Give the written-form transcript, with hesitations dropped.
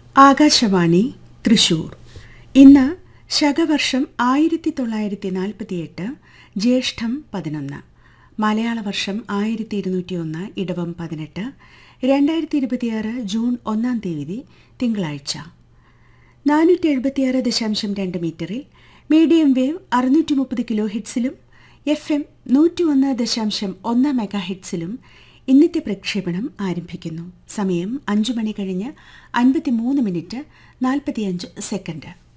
ആകാശവാണി തൃശൂർ. ഇന്ന് ശകവർഷം 1948 ജ്യേഷ്ഠം 11, മലയാള വർഷം 1201 ഇടവം 18, 2026 ജൂൺ 1 തീയതി തിങ്കളാഴ്ച. 476.2 മീറ്ററിൽ medium wave 630 kilo ഹെർട്സിലും FM 101.1 mega ഹെർട്സിലും ഇന്നത്തെ പ്രക്ഷേപണം ആരംഭിക്കുന്നു. സമയം 5 മണി കഴിഞ്ഞ് 53 മിനിറ്റ് 45 സെക്കൻഡ്.